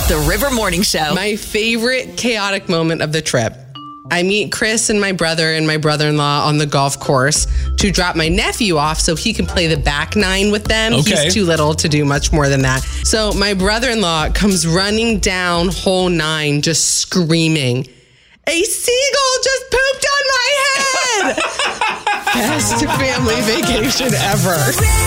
The River Morning Show. My favorite chaotic moment of the trip. I meet Chris and my brother-in-law on the golf course to drop my nephew off so he can play the back nine with them. Okay. He's too little to do much more than that. So my brother-in-law comes running down hole 9 just screaming, "A seagull just pooped on my head!" Best family vacation ever.